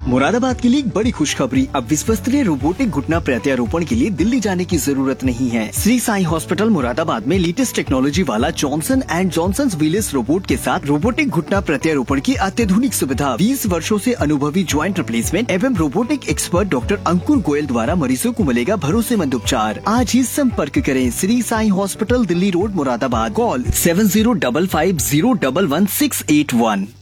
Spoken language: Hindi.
मुरादाबाद के लिए एक बड़ी खुशखबरी। अब विश्वस्तरीय रोबोटिक घुटना प्रत्यारोपण के लिए दिल्ली जाने की जरूरत नहीं है। श्री साई हॉस्पिटल मुरादाबाद में लेटेस्ट टेक्नोलॉजी वाला जॉनसन एंड जॉनसन व्हीललेस रोबोट के साथ रोबोटिक घुटना प्रत्यारोपण की अत्याधुनिक सुविधा, 20 वर्षों से अनुभवी ज्वाइंट रिप्लेसमेंट एवं रोबोटिक एक्सपर्ट डॉक्टर अंकुर गोयल द्वारा मरीजों को मिलेगा भरोसेमंद उपचार। आज ही संपर्क करें Shri Sai hospital, Delhi road, Moradabad. Call 7055011681।